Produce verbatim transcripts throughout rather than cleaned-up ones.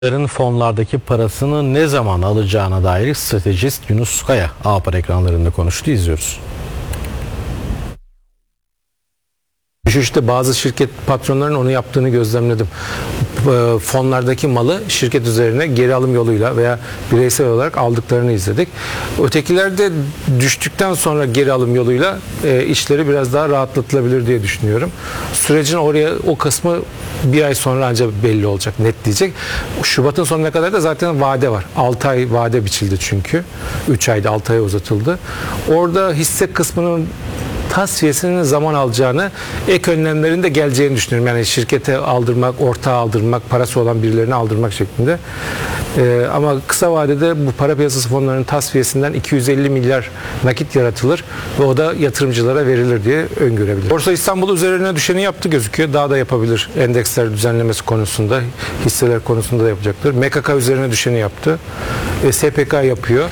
Fonlardaki parasını ne zaman alacağına dair stratejist Yunus Kaya A Haber ekranlarında konuştu. İzliyoruz. Düşüşte bazı şirket patronlarının onu yaptığını gözlemledim. Fonlardaki malı şirket üzerine geri alım yoluyla veya bireysel olarak aldıklarını izledik. Ötekiler de düştükten sonra geri alım yoluyla e, işleri biraz daha rahatlatılabilir diye düşünüyorum. Sürecin oraya o kısmı bir ay sonra ancak belli olacak, netleyecek. Şubat'ın sonuna kadar da zaten vade var. altı ay vade biçildi çünkü. üç ayda altı aya uzatıldı. Orada hisse kısmının tasfiyesinin zaman alacağını, ek önlemlerin de geleceğini düşünüyorum. Yani şirkete aldırmak, ortağa aldırmak, parası olan birilerine aldırmak şeklinde. Ee, ama kısa vadede bu para piyasası fonlarının tasfiyesinden iki yüz elli milyar nakit yaratılır ve o da yatırımcılara verilir diye öngörebilir. Borsa İstanbul üzerine düşeni yaptı gözüküyor. Daha da yapabilir. Endeksler düzenlemesi konusunda, hisseler konusunda da yapacaktır. M K K üzerine düşeni yaptı. E, S P K yapıyor.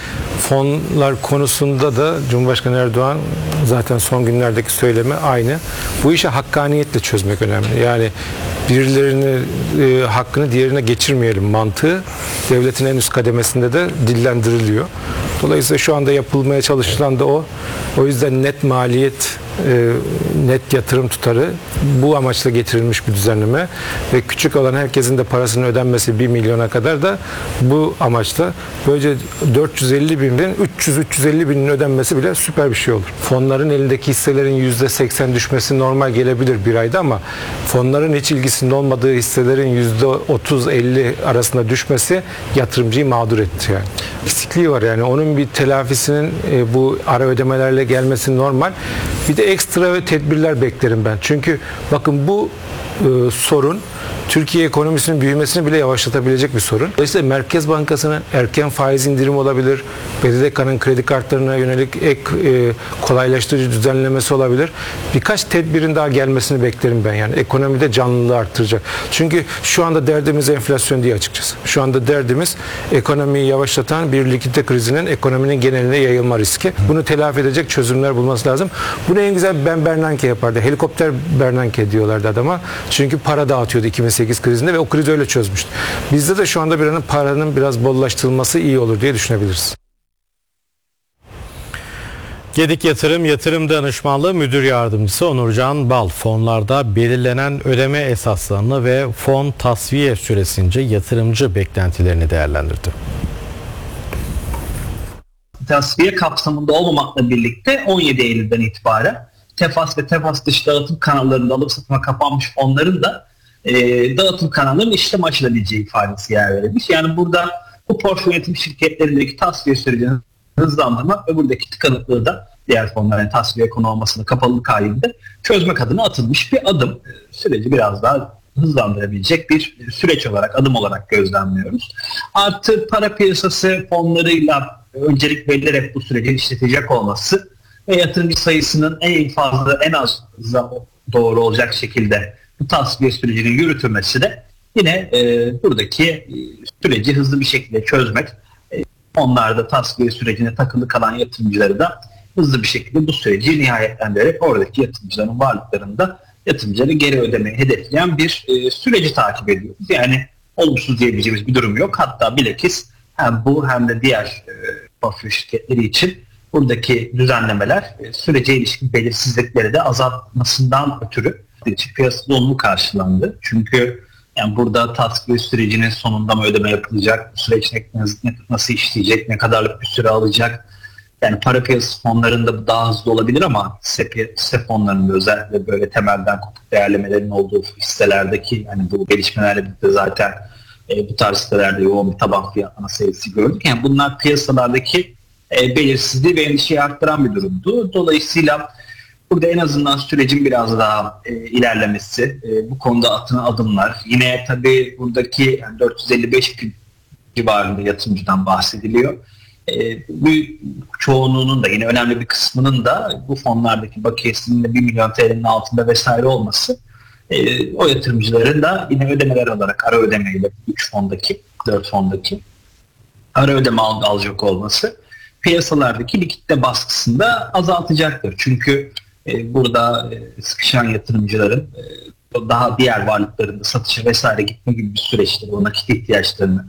Fonlar konusunda da Cumhurbaşkanı Erdoğan zaten son günlerdeki söylemi aynı. Bu işi hakkaniyetle çözmek önemli. Yani birilerinin e, hakkını diğerine geçirmeyelim mantığı devletin en üst kademesinde de dillendiriliyor. Dolayısıyla şu anda yapılmaya çalışılan da o. O yüzden net maliyet, e, net yatırım tutarı bu amaçla getirilmiş bir düzenleme ve küçük olan herkesin de parasının ödenmesi bir milyona kadar da bu amaçla. Böylece dört yüz elli binin üç yüz üç yüz elli binin ödenmesi bile süper bir şey olur. Fonların elindeki hisselerin yüzde seksen düşmesi normal gelebilir bir ayda ama fonların hiç ilgisinde olmadığı hisselerin yüzde otuz elli arasında düşmesi yatırımcıyı mağdur etti yani. Eksikliği var yani onun bir telafisinin e, bu ara ödemelerle gelmesi normal. Bir de ekstra tedbirler beklerim ben. Çünkü bakın bu e, sorun Türkiye ekonomisinin büyümesini bile yavaşlatabilecek bir sorun. Dolayısıyla Merkez Bankası'nın erken faiz indirim olabilir. B D D K'nın kredi kartlarına yönelik ek e, kolaylaştırıcı düzenlemesi olabilir. Birkaç tedbirin daha gelmesini beklerim ben yani. Ekonomide canlılığı arttıracak. Çünkü şu anda derdimiz enflasyon değil açıkçası. Şu anda derdimiz ekonomiyi yavaşlatan bir likidite krizinin ekonominin geneline yayılma riski. Bunu telafi edecek çözümler bulması lazım. Bunu en güzel Ben Bernanke yapardı. Helikopter Bernanke diyorlardı adama. Çünkü para dağıtıyordu iki bin sekiz krizinde ve o krizi öyle çözmüştü. Bizde de şu anda bir anın paranın biraz bollaştırılması iyi olur diye düşünebiliriz. Gedik Yatırım Yatırım Danışmanlığı Müdür Yardımcısı Onurcan Bal, fonlarda belirlenen ödeme esaslarını ve fon tasfiye süresince yatırımcı beklentilerini değerlendirdi. Tasfiye kapsamında olmamakla birlikte on yedi Eylül'den itibaren Tefas ve Tefas dışı dağıtım kanallarında alıp satıma kapanmış fonların da e, dağıtım kanallarının işlem açılabileceği ifadesi yer verilmiş. Yani burada bu portföy yönetim şirketlerindeki tasfiye sürecini hızlandırmak ve buradaki tıkanıklığı da diğer fonların tasfiye konu olmasında kapalılık halinde çözmek adına atılmış bir adım. Süreci biraz daha hızlandırabilecek bir süreç olarak, adım olarak gözlemliyoruz. Artı para piyasası fonlarıyla öncelik verilerek bu süreci işletecek olması ve yatırımcı sayısının en fazla, en az doğru olacak şekilde bu tasfiye sürecinin yürütülmesi de yine e, buradaki e, süreci hızlı bir şekilde çözmek, e, onlarda tasfiye sürecine takılı kalan yatırımcıları da hızlı bir şekilde bu süreci nihayetlendirerek oradaki yatırımcıların varlıklarında yatırımcıları geri ödemeyi hedefleyen bir e, süreci takip ediyoruz. Yani olumsuz diyebileceğimiz bir durum yok. Hatta bilakis hem bu hem de diğer e, portföy şirketleri için buradaki düzenlemeler e, sürece ilişkin belirsizlikleri de azaltmasından ötürü piyasada olumlu karşılandı. Çünkü yani burada tasfiye sürecinin sonunda mı ödeme yapılacak, bu süreç nasıl işleyecek, ne kadarlık bir süre alacak? Yani para piyasası fonlarında bu daha hızlı olabilir ama hisse fonlarında özellikle böyle temelden kopuk değerlemelerin olduğu hisselerdeki yani bu gelişmelerle birlikte zaten e, bu tarz hisselerde yoğun bir taban fiyatlama sayısı gördük. Yani bunlar piyasalardaki e, belirsizliği ve endişeyi arttıran bir durumdu. Dolayısıyla burada en azından sürecin biraz daha e, ilerlemesi, e, bu konuda atılan adımlar. Yine tabii buradaki yani dört yüz elli beş bin civarında yatırımcıdan bahsediliyor. E, bu çoğunluğunun da yine önemli bir kısmının da bu fonlardaki bakiyesinin de bir milyon T L'nin altında vesaire olması e, o yatırımcıların da yine ödemeler olarak ara ödemeyle üç fondaki, dört fondaki ara ödeme al- alacak olması piyasalardaki likitte baskısını da azaltacaktır. Çünkü e, burada e, sıkışan yatırımcıların e, daha diğer varlıklarında satışa vesaire gitme gibi bir süreçtir. O nakit ihtiyaçlarını